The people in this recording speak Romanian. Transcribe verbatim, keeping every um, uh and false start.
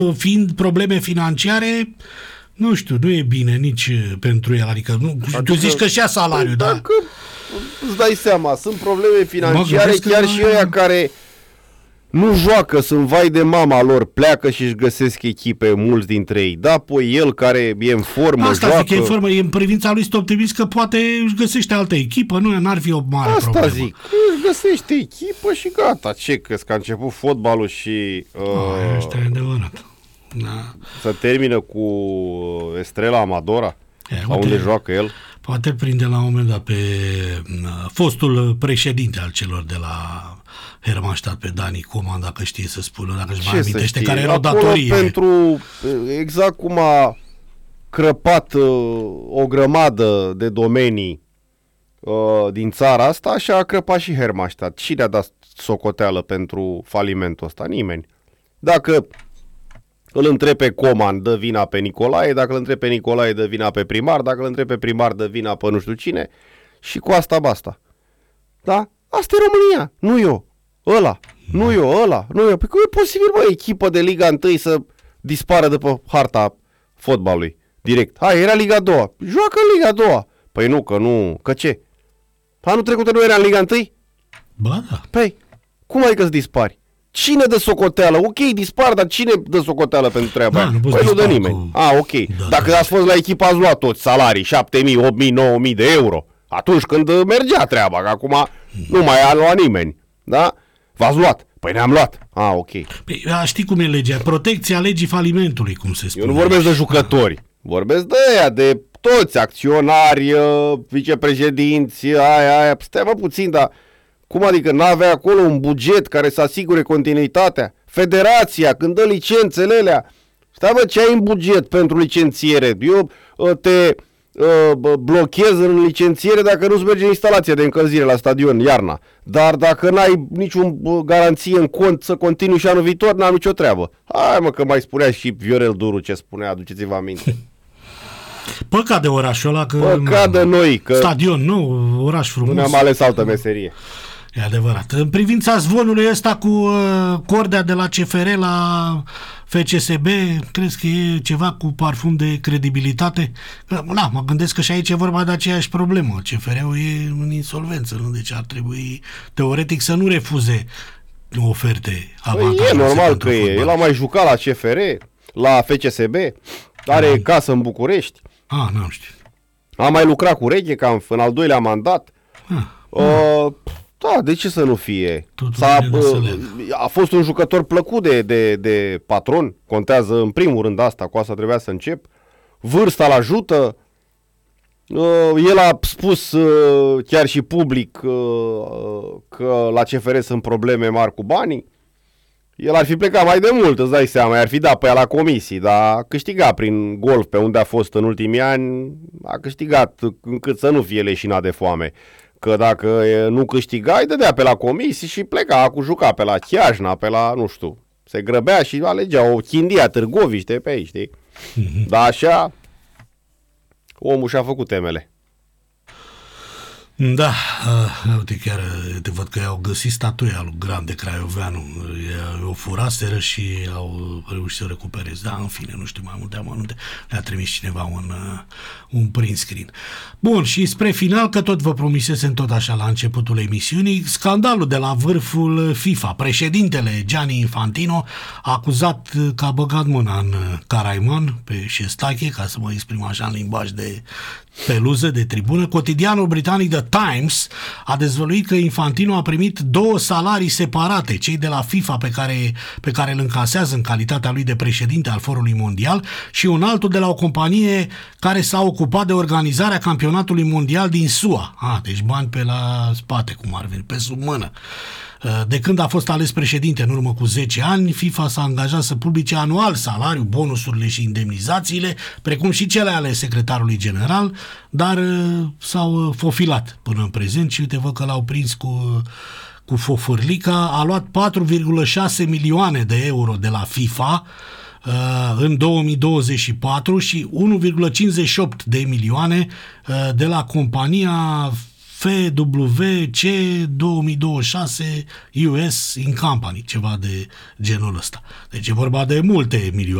fiind probleme financiare, nu știu, nu e bine nici pentru el. Adică, nu, adică tu zici că și-a salariu, da? Dacă îți dai seama, sunt probleme financiare, chiar și ăia care nu joacă, sunt vai de mama lor, pleacă și își găsesc echipe, mulți dintre ei. Da, apoi el care e în formă, asta joacă. Asta zic, e în formă, e în privința lui, sunt optimist că poate își găsește altă echipă, nu, n-ar fi o mare asta problemă. Asta zic, își găsește echipă și gata. Ce, crezi că a început fotbalul și... Uh, Asta e adevărat. Da. Să termină cu Estrela Amadora, e, la unde joacă el. Poate prinde la un moment dat pe uh, fostul președinte al celor de la Hermannstadt, pe Dani Coman, dacă știe să spună, dacă își mai amintește, care era o datorie. Pentru, exact cum a crăpat uh, o grămadă de domenii uh, din țara asta, așa a crăpat și Hermannstadt. Cine a dat socoteală pentru falimentul ăsta? Nimeni. Dacă îl întreb pe Coman, dă vina pe Nicolae, dacă îl întreb pe Nicolae, dă vina pe primar, dacă îl întreb pe primar, dă vina pe nu știu cine, și cu asta basta. Da? Asta e România, nu eu. Ăla, nu eu, ăla, nu eu. Păi cum e posibil, bă, echipă de Liga unu să dispară de pe harta fotbalului direct? Hai, era Liga a doua. Joacă în Liga a doua. Păi nu, că nu, că ce? Anul trecut nu era în Liga unu? Ba da. Păi, cum adică să dispari? Cine dă socoteală? Ok, dispar, dar cine dă socoteală pentru treaba da, aia? Nu păi nu dă nimeni. Cu... A, ok. Da, Dacă da, ați fost la echipă, ați luat toți salarii, șapte mii, opt mii, nouă mii de euro. Atunci când mergea treaba, că acum nu mai a luat nimeni. Da? V-ați luat. Păi ne-am luat. A, ok. Păi, știi cum e legea? Protecția legii falimentului, cum se spune. Eu nu vorbesc de jucători. Vorbesc de aia, de toți acționari, vicepreședinți, aia, aia. Stai mă puțin, dar cum adică n-avea acolo un buget care să asigure continuitatea? Federația, când dă licențele alea, stai bă, ce ai în buget pentru licențiere? Eu te uh, blochez în licențiere dacă nu-ți merge instalația de încălzire la stadion iarna. Dar dacă n-ai niciun garanție în cont să continui și anul viitor, n-am nicio treabă. Hai mă, că mai spunea și Viorel Duru ce spunea, aduceți-vă aminte. Păcat de orașul ăla că... Păcat de noi, că... Stadion, nu, oraș frumos. Nu ne-am ales altă meserie. E adevărat. În privința zvonului ăsta cu uh, cordea de la C F R la F C S B, crezi că e ceva cu parfum de credibilitate? Da, mă gândesc că și aici e vorba de aceeași problemă. C F R-ul e în insolvență, nu? Deci ar trebui teoretic să nu refuze oferte avantajoase. Păi e normal că fotbal. e. El a mai jucat la C F R, la F C S B, are ah. casă în București. Ah, n-am știut. A mai lucrat cu Reghecam în al doilea mandat. Ah. Uh, Da, de ce să nu fie? S-a, a fost un jucător plăcut de, de, de patron, contează în primul rând asta, cu asta trebuia să încep. Vârsta îl ajută, el a spus chiar și public că la C F R sunt probleme mari cu banii. El ar fi plecat mai de mult, îți dai seama, ar fi dat pe ea la comisii, dar a câștigat prin golf pe unde a fost în ultimii ani, a câștigat încât să nu fie leșinat de foame. Că dacă nu câștigai, dădea pe la comisii și pleca cu juca pe la Chiajna, pe la, nu știu, se grăbea și alegea o Chindia, Târgoviște pe aici, știi? Mm-hmm. Dar așa, omul și-a făcut temele. Da, uh, uite, chiar te văd că au găsit statuia lui Grande Craioveanu, o furaseră și au reușit să o recupereze. Da, în fine, nu știu mai multe amănunte, le-a trimis cineva un, uh, un print screen. Bun, și spre final, că tot vă promisesem tot așa la începutul emisiunii, scandalul de la vârful FIFA. Președintele Gianni Infantino a acuzat că a băgat mâna în Caraiman, pe Șestache, ca să mă exprim așa în limbaj de peluză, de tribună. Cotidianul britanic The Times a dezvăluit că Infantino a primit două salarii separate, cei de la FIFA pe care, pe care îl încasează în calitatea lui de președinte al Forului Mondial și un altul de la o companie care s-a ocupat de organizarea campionatului mondial din S U A. Ah, deci bani pe la spate, cum ar veni, pe sub mână. De când a fost ales președinte în urmă cu zece ani, FIFA s-a angajat să publice anual salariul, bonusurile și indemnizațiile, precum și cele ale secretarului general, dar s-au fofilat până în prezent și uite vă că l-au prins cu, cu fofârlica. A luat patru virgulă șase milioane de euro de la FIFA uh, în două mii douăzeci și patru și unu virgulă cincizeci și opt de milioane uh, de la compania F W C două mii douăzeci și șase U S in Company, ceva de genul ăsta. Deci e vorba de multe milioane.